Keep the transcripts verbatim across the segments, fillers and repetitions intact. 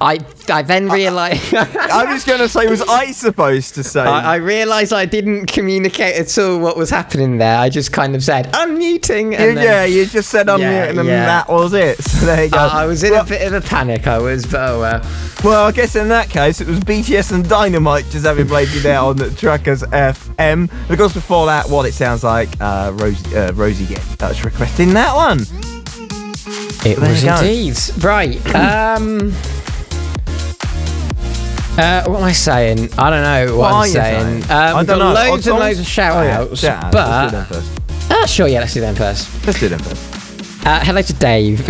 I I then realised... I was going to say, was I supposed to say? I, I realised I didn't communicate at all what was happening there. I just kind of said, unmuting. And yeah, then, you just said unmute yeah, and then yeah. that was it. So there you go. Uh, I was in well, a bit of a panic, I was, but oh well. Well, I guess in that case, it was B T S and Dynamite just having played you there on the Truckers F M. And of course, before that, what it sounds like, uh, Rosie, uh, Rosie Get in touch requesting that one. It There was you go. indeed. Right. Um. Uh, what am I saying? I don't know what, What are I'm you saying. saying? Um, I we've don't got know. loads Odd and songs? loads of shout Oh, yeah. outs, Shout outs. but. Let's do them first. Ah, sure, yeah, let's do them first. Let's do them first. Uh, hello to Dave.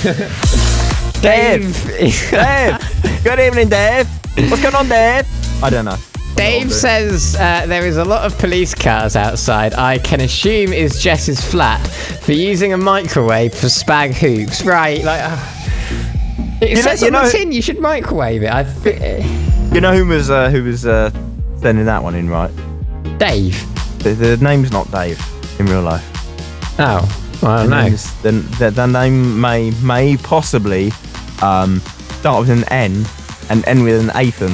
Dave. Dave. Good evening, Dave. What's going on, Dave? I don't know. Dave says uh, there is a lot of police cars outside. I can assume is Jess's flat for using a microwave for spag hoops. Right, like uh, it You know- says you on know- the tin you should microwave it. I th- You know who was uh, who was uh, sending that one in, right? Dave. The, the name's not Dave in real life. Oh, well, I don't The know. name's- The, the, the name may may possibly um, start with an N and end with an Athan.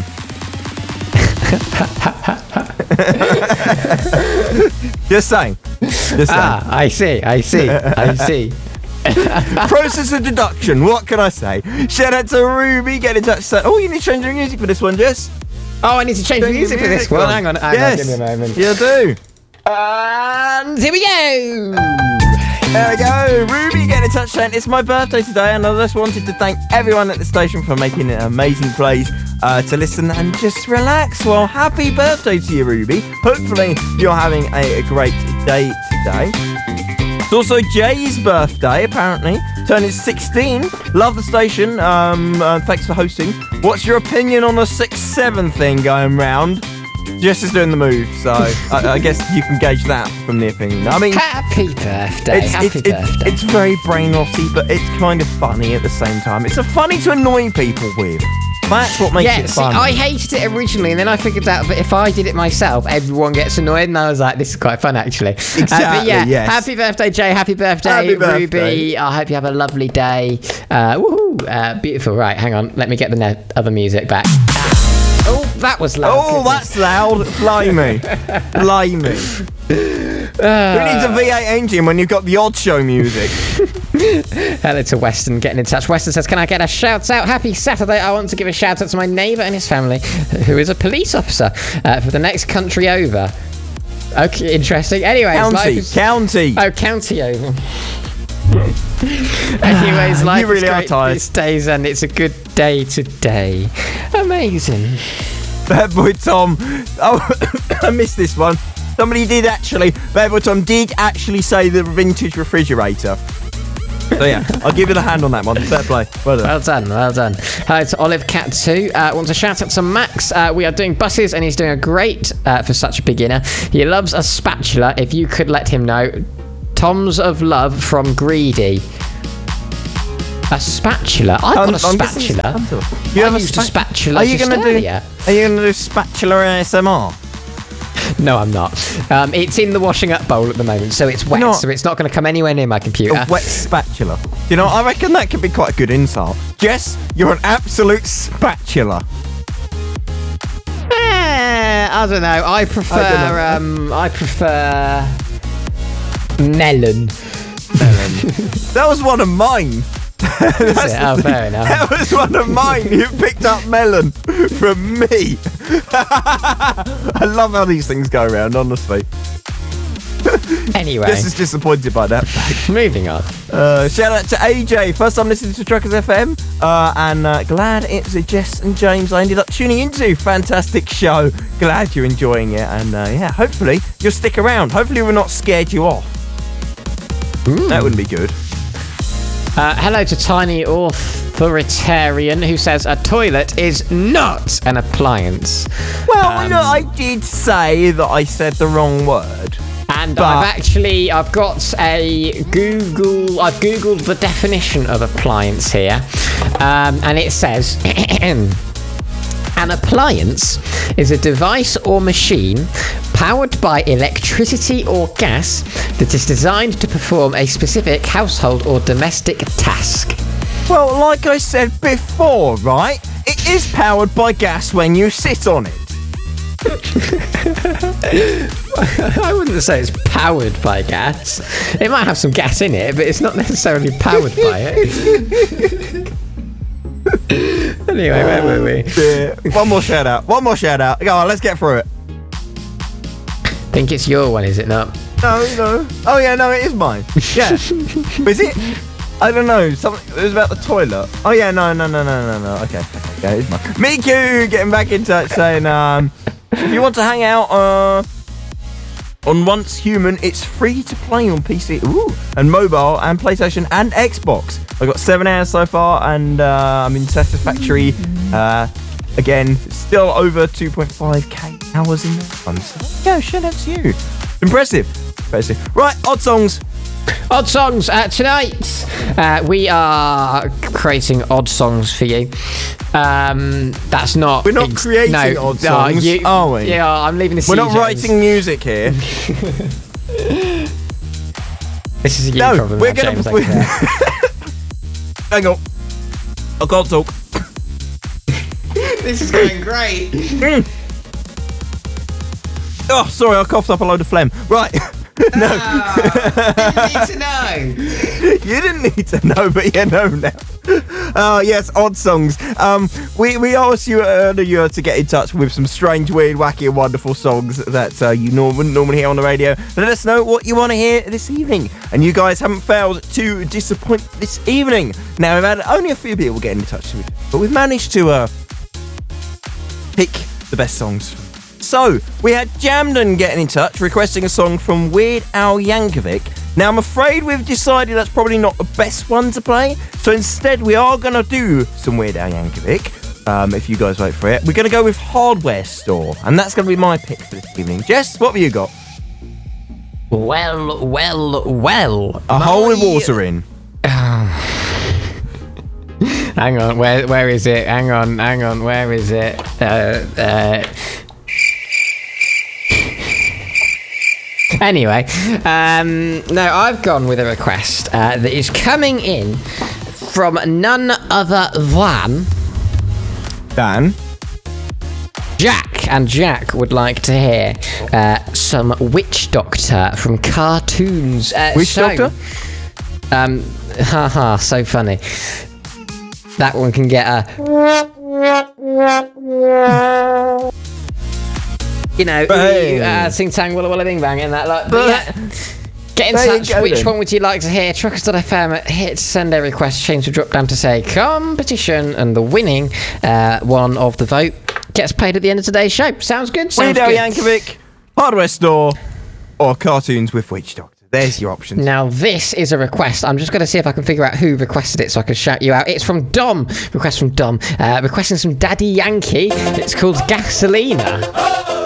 Just saying. Just saying. Ah, I see, I see, I see. Process of deduction. What can I say? Shout out to Ruby. Get in touch. So, oh, you need to change your music for this one, Jess. Oh, I need to change the Change music your for this music one. on. Hang on, hang Yes. on, give me a moment. You do. And here we go. There we go. Ruby, get in touch saying it's my birthday today, and I just wanted to thank everyone at the station for making it an amazing place uh, to listen and just relax. Well, happy birthday to you, Ruby. Hopefully, you're having a, a great day today. It's also Jay's birthday, apparently. Turning sixteen. Love the station. Um, uh, thanks for hosting. What's your opinion on the six seven thing going round? Jess is doing the move, so I, I guess you can gauge that from the opinion. I mean, Happy birthday, it's, happy it's, it's, birthday. it's very brain rotty, but it's kind of funny at the same time. It's a funny to annoy people with. That's what makes Yeah, it see, fun. I hated it originally, and then I figured out that if I did it myself, everyone gets annoyed, and I was like, this is quite fun, actually. Exactly, uh, but yeah, yes. happy birthday, Jay. Happy birthday, Happy birthday. Ruby. I hope you have a lovely day. Uh, woohoo, uh, beautiful. Right, hang on. Let me get the ne- other music back. Ah. Oh, that was loud. Oh, that's loud. Blimey. Blimey. Uh, Who needs a V eight engine when you've got the Odd Show music? Hello to Weston, getting in touch. Weston says, can I get a shout out? Happy Saturday. I want to give a shout out to my neighbour and his family, who is a police officer uh, for the next country over. Okay, interesting. Anyways, life County. is- County. Oh, county over. Anyways, life You really is are great tired. these days, and it's a good day today. Amazing. Bad Boy Tom. Oh, I missed this one. Somebody did actually, Bad Boy Tom did actually say the vintage refrigerator. So yeah, I'll give you the hand on that one. Fair play. Well done. Well done, well done. Hello to Olive Cat two. Uh, wants a shout out to Max. Uh, we are doing buses, and he's doing a great uh, for such a beginner. He loves a spatula. If you could let him know. Toms of love from Greedy. A spatula. I've got a I'm guessing it's spatula. a- You I have a used spa- a spatula Are you just gonna do? earlier. Are you gonna do spatula A S M R? No, I'm not. Um, it's in the washing up bowl at the moment, so it's wet, not- so it's not going to come anywhere near my computer. A wet spatula. You know, I reckon that could be quite a good insult. Jess, you're an absolute spatula. Eh, I don't know. I prefer. I um, I prefer melon. That was one of mine. That's Is it? the Oh, thing. fair enough. That was one of mine. You picked up melon from me. I love how these things go around, honestly. Anyway, Jess is disappointed by that fact. moving on. Uh, shout out to A J. First time listening to Truckers F M. Uh, and uh, glad it's a Jess and James I ended up tuning into. Fantastic show. Glad you're enjoying it. And uh, yeah, hopefully you'll stick around. Hopefully we're not scared you off. That wouldn't be good. Uh, hello to Tiny Authoritarian, who says a toilet is not an appliance. Well, Um, you know, I did say that I said the wrong word. And But- I've actually, I've got a Google, I've Googled the definition of appliance here. Um, and it says, an appliance is a device or machine powered by electricity or gas that is designed to perform a specific household or domestic task. Well, like I said before, right? It is powered by gas when you sit on it? I wouldn't say it's powered by gas. It might have some gas in it, but it's not necessarily powered by it. Anyway, where were we? Yeah. One more shout out. One more shout out. Go on, let's get through it. I think it's your one, is it not? No, no. Oh yeah, no, it is mine. Yeah. Is it? I don't know. Something. It was about the toilet. Oh yeah, no, no, no, no, no, no. Okay, okay, okay. It's mine. Miku getting back in touch, saying, um, if you want to hang out, uh, on Once Human, it's free to play on P C, ooh, and mobile, and PlayStation, and Xbox. I've got seven hours so far, and uh, I'm in satisfactory. Uh, again, still over two point five k hours in that one. So, yeah, shout out to you. Impressive. Impressive. Right, odd songs. Odd songs. Uh, tonight, uh, we are creating odd songs for you. Um, that's not. We're not ex- creating no, odd songs, you, are we? Yeah, I'm leaving the We're not C Js. writing music here. This is a you No, problem. we're now, gonna. James, I We're, care. hang on. I can't talk. This is going great. Mm. Oh, sorry, I coughed up a load of phlegm. Right. No. Oh, you need to know. You didn't need to know, but you know now. Oh, yes, odd songs. Um, we, we asked you earlier to get in touch with some strange, weird, wacky, and wonderful songs that uh, you norm- wouldn't normally hear on the radio. Let us know what you want to hear this evening. And you guys haven't failed to disappoint this evening. Now, we've had only a few people getting in touch with it, but we've managed to uh, pick the best songs. So, we had Jamden getting in touch, requesting a song from Weird Al Yankovic. Now, I'm afraid we've decided that's probably not the best one to play, so instead we are going to do some Weird Al Yankovic, um, if you guys vote for it. We're going to go with Hardware Store, and that's going to be my pick for this evening. Jess, what have you got? Well, well, well. A my... hole with water in. Hang on, where where is it? Hang on, hang on, where is it? Uh, uh... Anyway, um, no, I've gone with a request uh, that is coming in from none other than Dan. Jack, and Jack would like to hear uh, some Witch Doctor from cartoons. Uh, Witch so, Doctor? Um, haha, so funny. That one can get a... You know, Hey. uh, sing tang walla walla bing bang and that like. But- But yeah, get in There you touch. go Which then. one would you like to hear? Truckers dot f m hit send a request. Change the drop down to say competition, and the winning uh, one of the vote gets paid at the end of today's show. Sounds good. Sounds Weird Al good. Yankovic, Hardware Store, or cartoons with Witch Doctor. There's your options. Now, this is a request. I'm just going to see if I can figure out who requested it so I can shout you out. It's from Dom. Request from Dom. Uh, requesting some Daddy Yankee. It's called Gasolina.